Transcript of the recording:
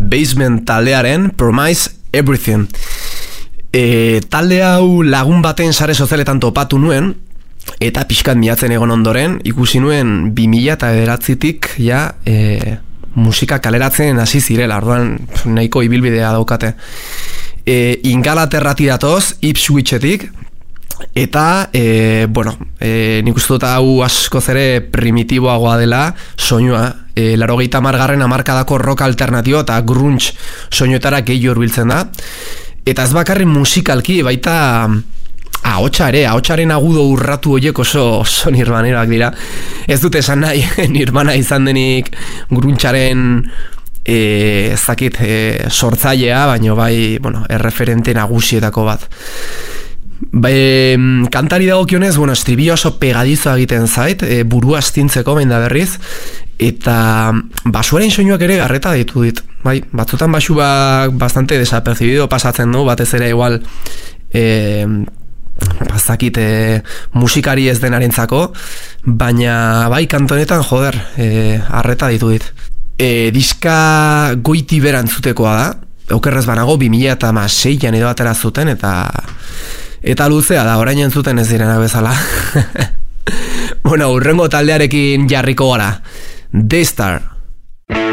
Basement taldearen Promise Everything. Talde hau lagun baten sare sozialetan topatu nuen, eta pixkat miatzen egon ondoren, ikusi nuen 2009tik ja musika kaleratzen hasi zirela, orduan nahiko ibilbidea daukate. Ingalaterrati datoz, Ipswichetik, eta, nik uste dut hau askoz ere primitiboagoa dela soinua, 80garren hamarkadako rock alternatibo eta grunge soinuetara gehi hurbiltzen da. Eta ez bakarrik musikalki, baita ahotsaren agudo urratu horiek oso nirvaneroak dira. Ez dute esan nahi, Nirvana izan denik grungearen sortzailea, baina bai, erreferente nagusietako bat. Kantari dagokionez, estribillo oso pegadizo egiten zait, burua astintzeko behin da berriz, eta basuaren soinuak ere garreta ditu dit. Bai, batzutan basuak bastante desapercibido pasatzen du, batez ere igual musikari ez denarentzako, baina bai kantonetan harreta ditu dit. Diska goiti berantzutekoa da, okerrez banago 2006an edo atera zuten, eta luzea da, orain entzuten ez direnak bezala. Urrengo taldearekin jarriko gara, Daystar.